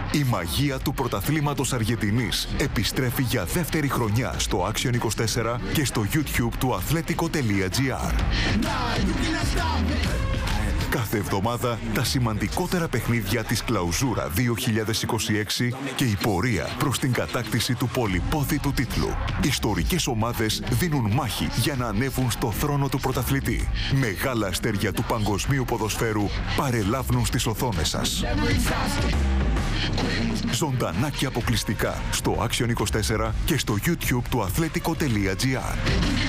Η μαγεία του πρωταθλήματος Αργεντινής επιστρέφει για δεύτερη χρονιά στο Action 24 και στο YouTube του athletico.gr. Κάθε εβδομάδα τα σημαντικότερα παιχνίδια της Κλαουζούρα 2026 και η πορεία προς την κατάκτηση του πολυπόθητου τίτλου. Ιστορικές ομάδες δίνουν μάχη για να ανέβουν στο θρόνο του πρωταθλητή. Μεγάλα αστέρια του παγκοσμίου ποδοσφαίρου παρελάβουν στις οθόνες σας. Ζωντανά και αποκλειστικά στο Action 24 και στο YouTube του athletico.gr.